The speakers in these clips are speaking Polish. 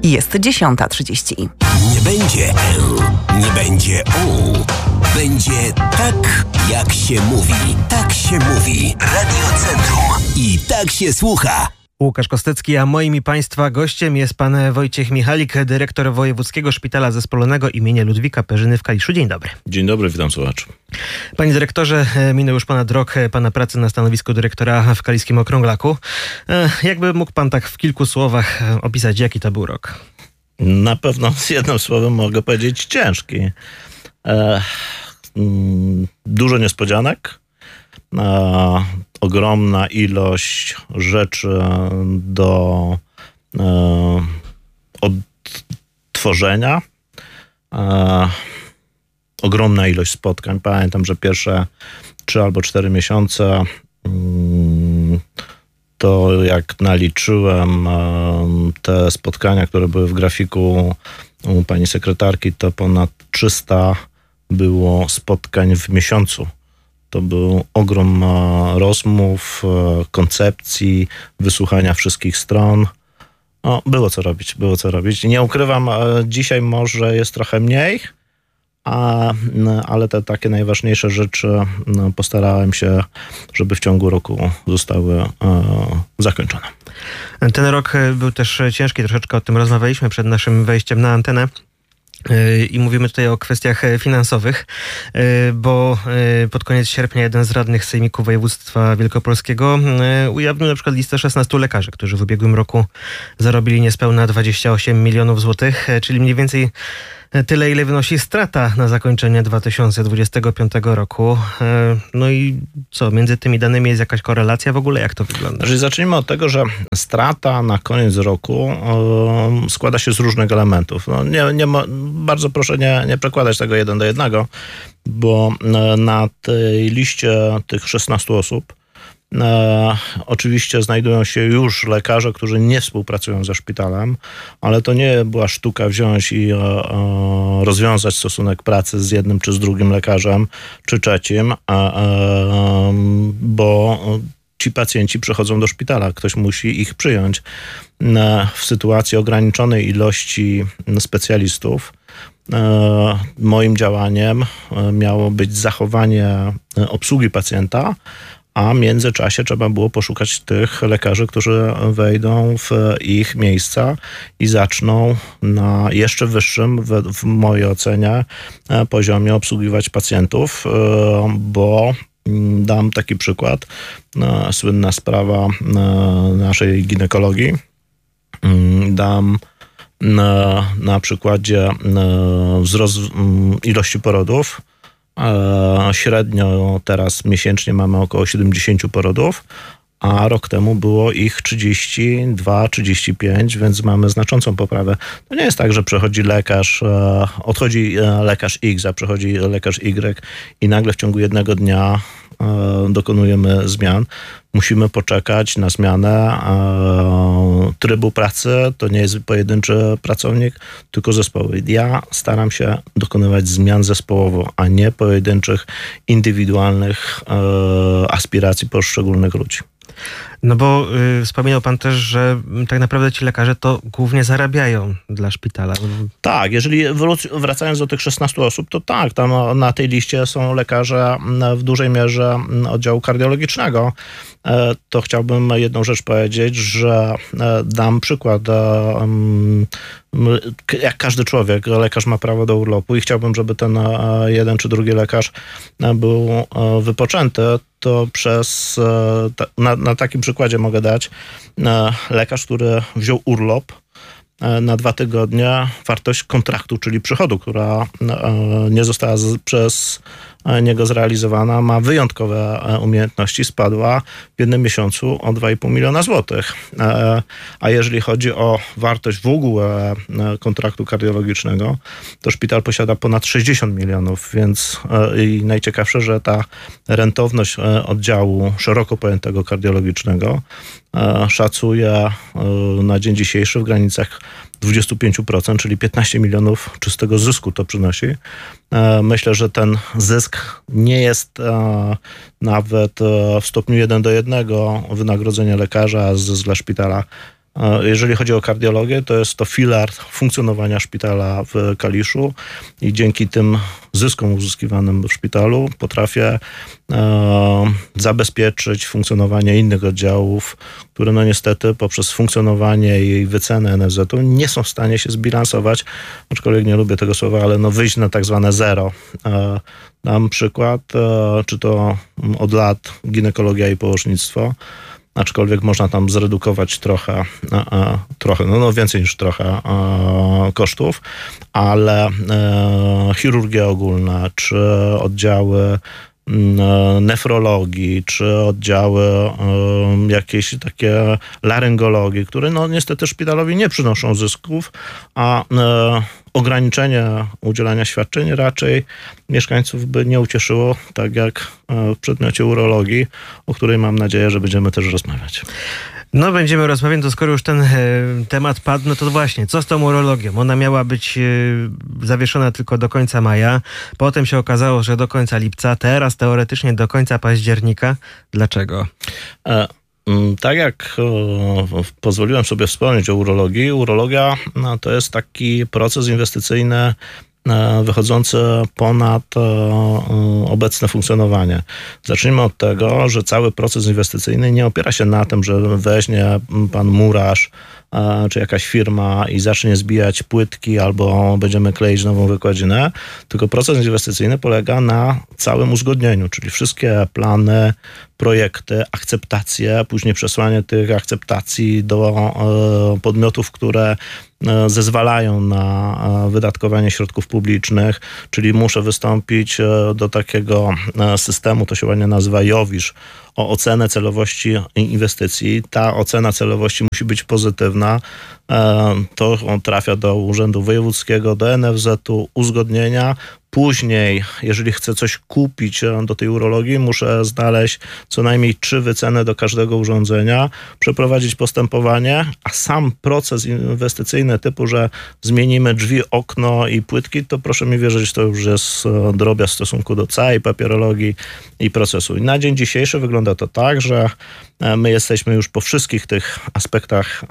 Jest 10:30. Nie będzie nie będzie będzie tak, jak się mówi. Tak się mówi. Radio Centrum. I tak się słucha. Łukasz Kostecki, a moim i Państwa gościem jest pan Wojciech Michalik, dyrektor Wojewódzkiego Szpitala Zespolonego imienia Ludwika Perzyny w Kaliszu. Dzień dobry. Dzień dobry, witam słuchaczy. Panie dyrektorze, minął już ponad rok pana pracy na stanowisku dyrektora w Kaliskim Okrąglaku. Jakby mógł pan tak w kilku słowach opisać, jaki to był rok? Na pewno z jednym słowem mogę powiedzieć ciężki. Dużo niespodzianek. Ogromna ilość rzeczy do odtworzenia. Ogromna ilość spotkań. Pamiętam, że pierwsze 3 albo 4 miesiące to jak naliczyłem te spotkania, które były w grafiku u pani sekretarki, to ponad 300 było spotkań w miesiącu. To był ogrom rozmów, koncepcji, wysłuchania wszystkich stron. Było co robić. Nie ukrywam, dzisiaj może jest trochę mniej, ale te takie najważniejsze rzeczy postarałem się, żeby w ciągu roku zostały zakończone. Ten rok był też ciężki, troszeczkę o tym rozmawialiśmy przed naszym wejściem na antenę. I mówimy tutaj o kwestiach finansowych, bo pod koniec sierpnia jeden z radnych Sejmiku Województwa Wielkopolskiego ujawnił na przykład listę 16 lekarzy, którzy w ubiegłym roku zarobili niespełna 28 milionów złotych, czyli mniej więcej tyle, ile wynosi strata na zakończenie 2025 roku. No i co, między tymi danymi jest jakaś korelacja w ogóle? Jak to wygląda? Zacznijmy od tego, że strata na koniec roku składa się z różnych elementów. Bardzo proszę nie przekładać tego 1 do 1, bo na tej liście tych 16 osób oczywiście znajdują się już lekarze, którzy nie współpracują ze szpitalem, ale to nie była sztuka wziąć i rozwiązać stosunek pracy z jednym czy z drugim lekarzem, czy trzecim, bo ci pacjenci przychodzą do szpitala, ktoś musi ich przyjąć. W sytuacji ograniczonej ilości specjalistów moim działaniem miało być zachowanie obsługi pacjenta, a w międzyczasie trzeba było poszukać tych lekarzy, którzy wejdą w ich miejsca i zaczną na jeszcze wyższym, w mojej ocenie, poziomie obsługiwać pacjentów, bo dam taki przykład, słynna sprawa naszej ginekologii. Dam na przykładzie wzrost ilości porodów. Średnio teraz miesięcznie mamy około 70 porodów, a rok temu było ich 32, 35, więc mamy znaczącą poprawę. To nie jest tak, że odchodzi lekarz X, a przychodzi lekarz Y i nagle w ciągu jednego dnia dokonujemy zmian. Musimy poczekać na zmianę trybu pracy. To nie jest pojedynczy pracownik, tylko zespoły. Ja staram się dokonywać zmian zespołowo, a nie pojedynczych, indywidualnych aspiracji poszczególnych ludzi. No bo wspominał pan też, że tak naprawdę ci lekarze to głównie zarabiają dla szpitala. Tak, jeżeli wracając do tych 16 osób, to tak, tam na tej liście są lekarze w dużej mierze oddziału kardiologicznego. To chciałbym jedną rzecz powiedzieć, że dam przykład. Jak każdy człowiek, lekarz ma prawo do urlopu i chciałbym, żeby ten jeden czy drugi lekarz był wypoczęty, to na takim przykładzie mogę dać lekarz, który wziął urlop na 2 tygodnie, wartość kontraktu, czyli przychodu, która nie została przez niego zrealizowana, ma wyjątkowe umiejętności, spadła w jednym miesiącu o 2,5 miliona złotych. A jeżeli chodzi o wartość w ogóle kontraktu kardiologicznego, to szpital posiada ponad 60 milionów, więc i najciekawsze, że ta rentowność oddziału szeroko pojętego kardiologicznego szacuje na dzień dzisiejszy w granicach 25%, czyli 15 milionów czystego zysku to przynosi. Myślę, że ten zysk nie jest nawet w stopniu 1 do 1 wynagrodzenia lekarza, a zysk dla szpitala Jeżeli chodzi o kardiologię, to jest to filar funkcjonowania szpitala w Kaliszu i dzięki tym zyskom uzyskiwanym w szpitalu potrafię zabezpieczyć funkcjonowanie innych oddziałów, które no niestety poprzez funkcjonowanie i wycenę NFZ-u nie są w stanie się zbilansować, aczkolwiek nie lubię tego słowa, ale no wyjść na tak zwane zero. Dam przykład, czy to od lat ginekologia i położnictwo, aczkolwiek można tam zredukować trochę, no więcej niż trochę kosztów, ale chirurgia ogólna, czy oddziały nefrologii, czy oddziały jakieś takie laryngologii, które no niestety szpitalowi nie przynoszą zysków, a ograniczenie udzielania świadczeń raczej mieszkańców by nie ucieszyło, tak jak w przedmiocie urologii, o której mam nadzieję, że będziemy też rozmawiać. No będziemy rozmawiać, to skoro już ten temat padł, no to właśnie, co z tą urologią? Ona miała być zawieszona tylko do końca maja, potem się okazało, że do końca lipca, teraz teoretycznie do końca października. Dlaczego? Tak jak pozwoliłem sobie wspomnieć o urologii, urologia to jest taki proces inwestycyjny wychodzący ponad obecne funkcjonowanie. Zacznijmy od tego, że cały proces inwestycyjny nie opiera się na tym, że weźmie pan murarz czy jakaś firma i zacznie zbijać płytki albo będziemy kleić nową wykładzinę, tylko proces inwestycyjny polega na całym uzgodnieniu, czyli wszystkie plany, projekty, akceptacje, później przesłanie tych akceptacji do podmiotów, które zezwalają na wydatkowanie środków publicznych, czyli muszę wystąpić do takiego systemu, to się ładnie nazywa JOWiSZ, o ocenę celowości inwestycji. Ta ocena celowości musi być pozytywna. To trafia do Urzędu Wojewódzkiego, do NFZ-u, uzgodnienia. Później, jeżeli chcę coś kupić do tej urologii, muszę znaleźć co najmniej 3 wyceny do każdego urządzenia, przeprowadzić postępowanie, a sam proces inwestycyjny typu, że zmienimy drzwi, okno i płytki, to proszę mi wierzyć, to już jest drobiazg w stosunku do całej papierologii i procesu. I na dzień dzisiejszy wygląda to tak, że my jesteśmy już po wszystkich tych aspektach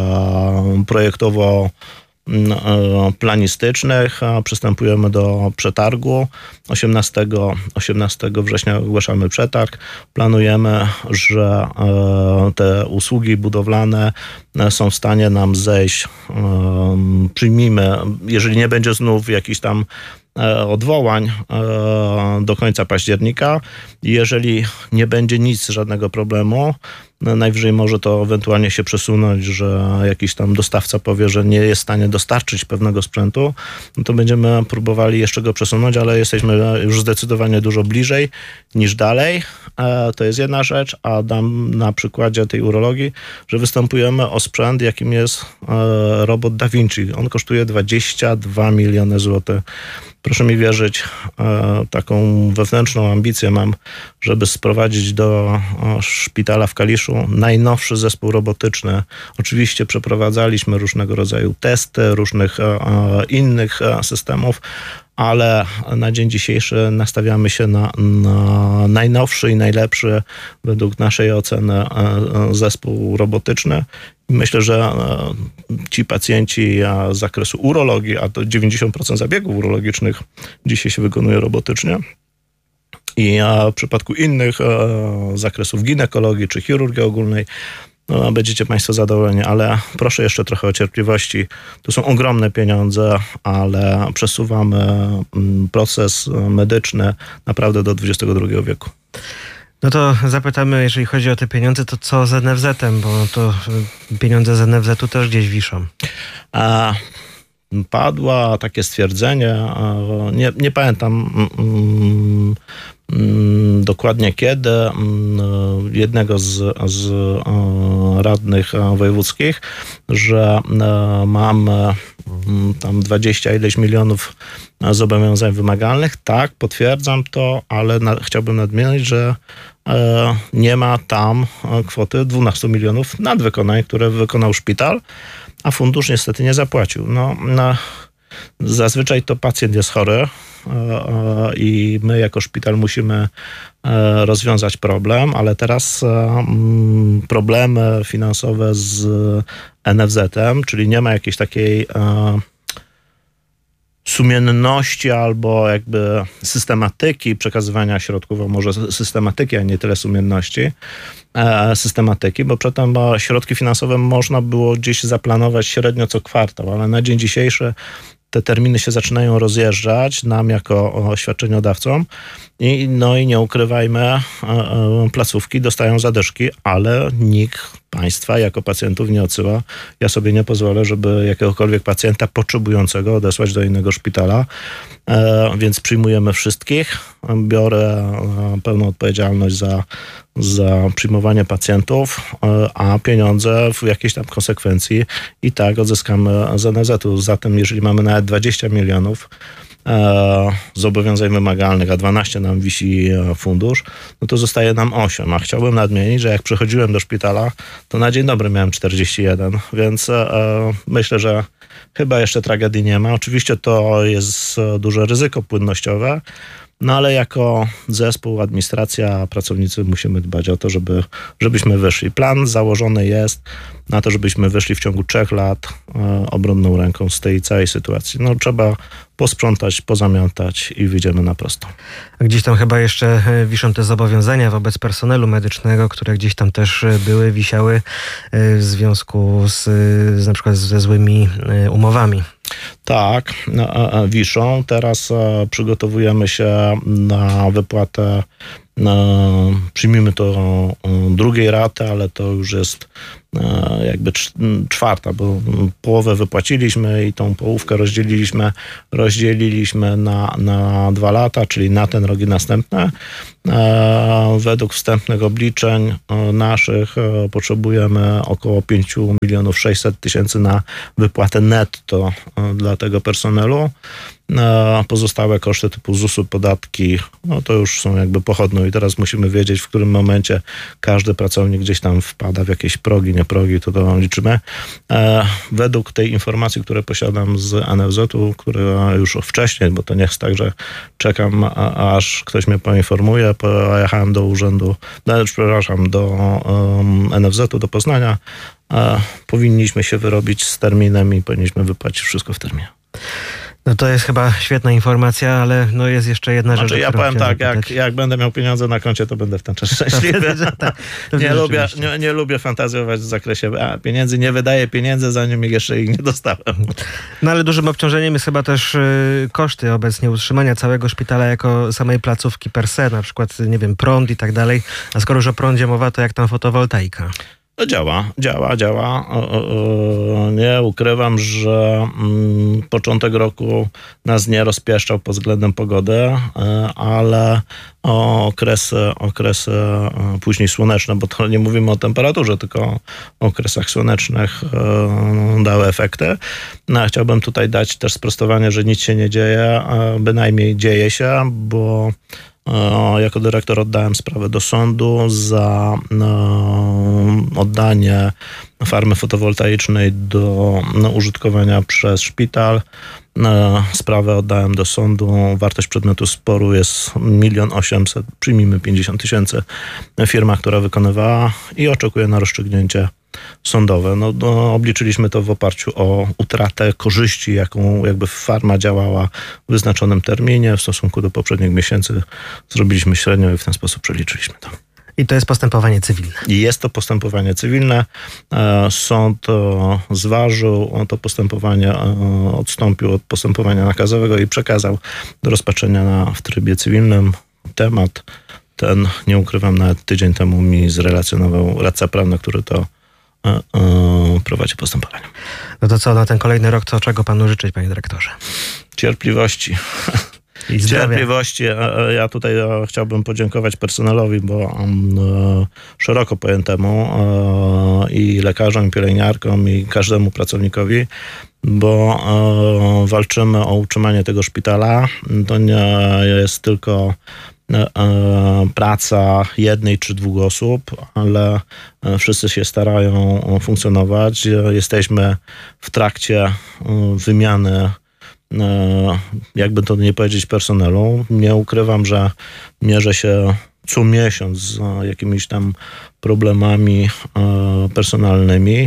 projektowo planistycznych, przystępujemy do przetargu. 18 września ogłaszamy przetarg. Planujemy, że te usługi budowlane są w stanie nam zejść. Przyjmijmy, jeżeli nie będzie znów jakichś tam odwołań do końca października. Jeżeli nie będzie nic, żadnego problemu, najwyżej może to ewentualnie się przesunąć, że jakiś tam dostawca powie, że nie jest w stanie dostarczyć pewnego sprzętu, no to będziemy próbowali jeszcze go przesunąć, ale jesteśmy już zdecydowanie dużo bliżej niż dalej. To jest jedna rzecz, a dam na przykładzie tej urologii, że występujemy o sprzęt, jakim jest robot Da Vinci. On kosztuje 22 miliony złotych. Proszę mi wierzyć, taką wewnętrzną ambicję mam, żeby sprowadzić do szpitala w Kaliszu najnowszy zespół robotyczny. Oczywiście przeprowadzaliśmy różnego rodzaju testy, różnych innych systemów, ale na dzień dzisiejszy nastawiamy się na najnowszy i najlepszy według naszej oceny zespół robotyczny. Myślę, że ci pacjenci z zakresu urologii, a to 90% zabiegów urologicznych dzisiaj się wykonuje robotycznie, i w przypadku innych zakresów ginekologii czy chirurgii ogólnej, no, będziecie Państwo zadowoleni, ale proszę jeszcze trochę o cierpliwości. To są ogromne pieniądze, ale przesuwamy proces medyczny naprawdę do XXI wieku. No to zapytamy, jeżeli chodzi o te pieniądze, to co z NFZ-em, bo to pieniądze z NFZ-u też gdzieś wiszą. Padło takie stwierdzenie, nie pamiętam dokładnie kiedy, jednego z radnych wojewódzkich, że mamy tam 20 ileś milionów zobowiązań wymagalnych. Tak, potwierdzam to, ale chciałbym nadmienić, że nie ma tam kwoty 12 milionów nadwykonań, które wykonał szpital, a fundusz niestety nie zapłacił. Zazwyczaj to pacjent jest chory i my jako szpital musimy rozwiązać problem, ale teraz problemy finansowe z NFZ-em, czyli nie ma jakiejś takiej sumienności albo jakby systematyki przekazywania środków, a może systematyki, a nie tyle sumienności, systematyki, bo przedtem środki finansowe można było gdzieś zaplanować średnio co kwartał, ale na dzień dzisiejszy te terminy się zaczynają rozjeżdżać nam jako świadczeniodawcom i nie ukrywajmy, placówki dostają zadyszki, ale nikt państwa jako pacjentów nie odsyła. Ja sobie nie pozwolę, żeby jakiegokolwiek pacjenta potrzebującego odesłać do innego szpitala, więc przyjmujemy wszystkich. Biorę pełną odpowiedzialność za przyjmowanie pacjentów, a pieniądze w jakiejś tam konsekwencji i tak odzyskamy z NFZ-u. Zatem jeżeli mamy nawet 20 milionów zobowiązań wymagalnych, a 12 nam wisi fundusz, no to zostaje nam 8. A chciałbym nadmienić, że jak przychodziłem do szpitala, to na dzień dobry miałem 41, więc myślę, że chyba jeszcze tragedii nie ma. Oczywiście to jest duże ryzyko płynnościowe, no ale jako zespół, administracja, pracownicy musimy dbać o to, żebyśmy wyszli. Plan założony jest na to, żebyśmy wyszli w ciągu 3 lat obronną ręką z tej całej sytuacji. No trzeba posprzątać, pozamiatać i wyjdziemy na prostą. A gdzieś tam chyba jeszcze wiszą te zobowiązania wobec personelu medycznego, które gdzieś tam też wisiały w związku z na przykład ze złymi umowami. Tak, wiszą. Teraz przygotowujemy się na wypłatę, przyjmijmy to drugiej raty, ale to już jest jakby 4, bo połowę wypłaciliśmy i tą połówkę rozdzieliliśmy na 2 lata, czyli na ten rok i następne. Według wstępnych obliczeń naszych potrzebujemy około 5 600 000 na wypłatę netto dla tego personelu. Pozostałe koszty typu ZUS-u, podatki, no to już są jakby pochodną i teraz musimy wiedzieć, w którym momencie każdy pracownik gdzieś tam wpada w jakieś progi, nie progi, to liczymy. Według tej informacji, które posiadam z NFZ-u, która już wcześniej, bo to nie jest tak, że czekam, aż ktoś mnie poinformuje, pojechałem do urzędu, do NFZ-u, do Poznania, powinniśmy się wyrobić z terminem i powinniśmy wypłacić wszystko w terminie. No to jest chyba świetna informacja, ale no jest jeszcze jedna rzecz. Ja powiem tak, jak będę miał pieniądze na koncie, to będę w ten czas szczęśliwy. Nie lubię fantazjować w zakresie pieniędzy, nie wydaję pieniędzy, zanim jeszcze ich nie dostałem. No ale dużym obciążeniem jest chyba też koszty obecnie utrzymania całego szpitala jako samej placówki per se, na przykład, nie wiem, prąd i tak dalej. A skoro już o prądzie mowa, to jak tam fotowoltaika? No działa. Nie ukrywam, że początek roku nas nie rozpieszczał pod względem pogody, ale okresy później słoneczne, bo to nie mówimy o temperaturze, tylko o okresach słonecznych dały efekty. No, chciałbym tutaj dać też sprostowanie, że nic się nie dzieje, bynajmniej dzieje się, bo jako dyrektor oddałem sprawę do sądu za oddanie farmy fotowoltaicznej do użytkowania przez szpital. Sprawę oddałem do sądu. Wartość przedmiotu sporu jest 1 800 000, przyjmijmy 50 000. Firma, która wykonywała i oczekuje na rozstrzygnięcie sądowe. Obliczyliśmy to w oparciu o utratę korzyści, jaką jakby farma działała w wyznaczonym terminie w stosunku do poprzednich miesięcy. Zrobiliśmy średnią i w ten sposób przeliczyliśmy to. I to jest postępowanie cywilne. I jest to postępowanie cywilne. Sąd zważył to postępowanie, odstąpił od postępowania nakazowego i przekazał do rozpatrzenia w trybie cywilnym. Temat ten, nie ukrywam, nawet tydzień temu mi zrelacjonował radca prawny, który to prowadzi postępowanie. No to co, na ten kolejny rok, to czego panu życzyć, panie dyrektorze? Cierpliwości. Cierpliwości. Ja tutaj chciałbym podziękować personelowi, bo szeroko pojętemu i lekarzom, i pielęgniarkom, i każdemu pracownikowi, bo walczymy o utrzymanie tego szpitala. To nie jest tylko praca 1 czy 2 osób, ale wszyscy się starają funkcjonować. Jesteśmy w trakcie wymiany jakby to nie powiedzieć, personelu. Nie ukrywam, że mierzę się co miesiąc z jakimiś tam problemami personalnymi.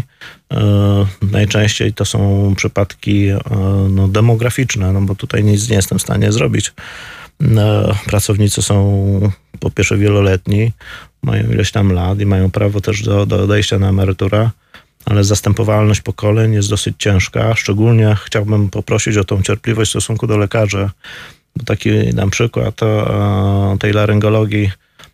Najczęściej to są przypadki demograficzne, bo tutaj nic nie jestem w stanie zrobić. Pracownicy są po pierwsze wieloletni, mają ileś tam lat i mają prawo też do odejścia na emeryturę, ale zastępowalność pokoleń jest dosyć ciężka. Szczególnie chciałbym poprosić o tą cierpliwość w stosunku do lekarzy. Bo taki na przykład tej laryngologii,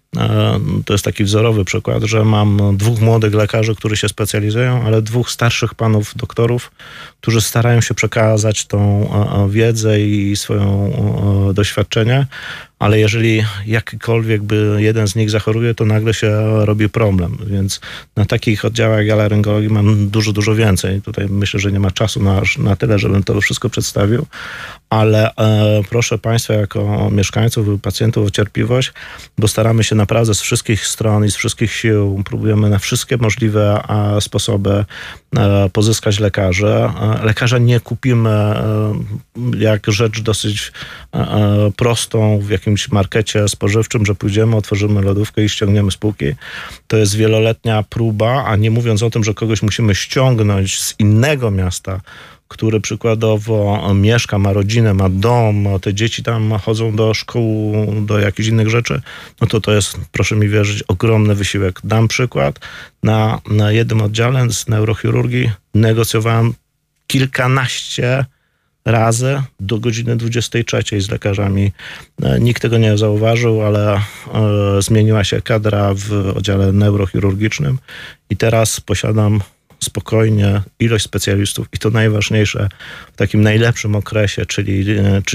to jest taki wzorowy przykład, że mam 2 młodych lekarzy, którzy się specjalizują, ale 2 starszych panów doktorów, którzy starają się przekazać tą wiedzę i swoją doświadczenie, ale jeżeli jakikolwiek by jeden z nich zachoruje, to nagle się robi problem. Więc na takich oddziałach ja laryngologii mam dużo więcej. Tutaj myślę, że nie ma czasu na tyle, żebym to wszystko przedstawił, ale proszę Państwa jako mieszkańców i pacjentów o cierpliwość, bo staramy się naprawdę z wszystkich stron i z wszystkich sił, próbujemy na wszystkie możliwe sposoby pozyskać lekarzy. Lekarza nie kupimy jak rzecz dosyć prostą w jakimś markecie spożywczym, że pójdziemy, otworzymy lodówkę i ściągniemy z półki. To jest wieloletnia próba, a nie mówiąc o tym, że kogoś musimy ściągnąć z innego miasta, który przykładowo mieszka, ma rodzinę, ma dom, te dzieci tam chodzą do szkół, do jakichś innych rzeczy, to jest, proszę mi wierzyć, ogromny wysiłek. Dam przykład. Na jednym oddziale z neurochirurgii negocjowałem kilkanaście razy do godziny 23 z lekarzami. Nikt tego nie zauważył, ale zmieniła się kadra w oddziale neurochirurgicznym i teraz posiadam spokojnie ilość specjalistów i to najważniejsze w takim najlepszym okresie, czyli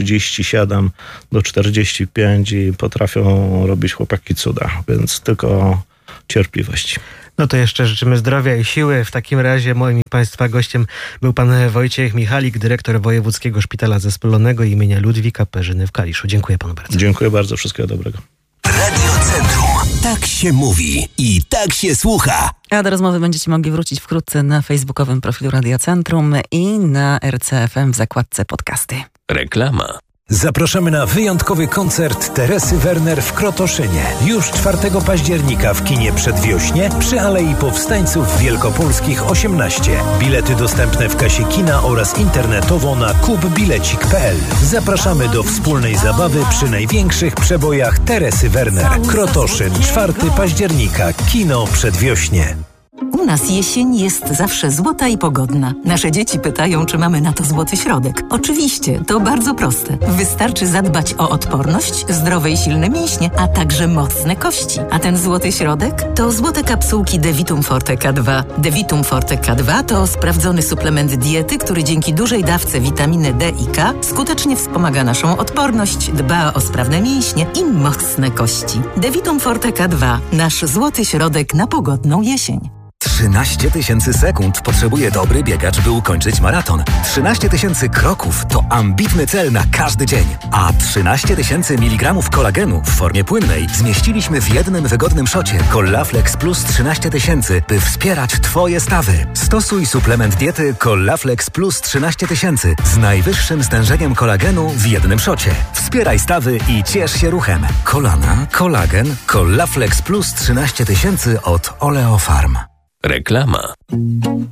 37 do 45 i potrafią robić chłopaki cuda, więc tylko cierpliwości. No to jeszcze życzymy zdrowia i siły. W takim razie moim Państwa gościem był pan Wojciech Michalik, dyrektor Wojewódzkiego Szpitala Zespolonego imienia Ludwika Perzyny w Kaliszu. Dziękuję panu bardzo. Dziękuję bardzo, wszystkiego dobrego. Radio Centrum. Tak się mówi i tak się słucha. A do rozmowy będziecie mogli wrócić wkrótce na facebookowym profilu Radia Centrum i na RCFM w zakładce podcasty. Reklama. Zapraszamy na wyjątkowy koncert Teresy Werner w Krotoszynie. Już 4 października w kinie Przedwiośnie przy Alei Powstańców Wielkopolskich 18. Bilety dostępne w kasie kina oraz internetowo na kupbilecik.pl. Zapraszamy do wspólnej zabawy przy największych przebojach Teresy Werner. Krotoszyn, 4 października, kino Przedwiośnie. U nas jesień jest zawsze złota i pogodna. Nasze dzieci pytają, czy mamy na to złoty środek. Oczywiście, to bardzo proste. Wystarczy zadbać o odporność, zdrowe i silne mięśnie, a także mocne kości. A ten złoty środek to złote kapsułki Devitum Forte K2. Devitum Forte K2 to sprawdzony suplement diety, który dzięki dużej dawce witaminy D i K skutecznie wspomaga naszą odporność, dba o sprawne mięśnie i mocne kości. Devitum Forte K2. Nasz złoty środek na pogodną jesień. 13 000 sekund potrzebuje dobry biegacz, by ukończyć maraton. 13 000 kroków to ambitny cel na każdy dzień. A 13 000 mg kolagenu w formie płynnej zmieściliśmy w jednym wygodnym szocie Collaflex Plus 13 000, by wspierać Twoje stawy. Stosuj suplement diety Collaflex Plus 13 000 z najwyższym stężeniem kolagenu w jednym szocie. Wspieraj stawy i ciesz się ruchem. Kolana, kolagen, Collaflex Plus 13 000 od Oleofarm. Reklama.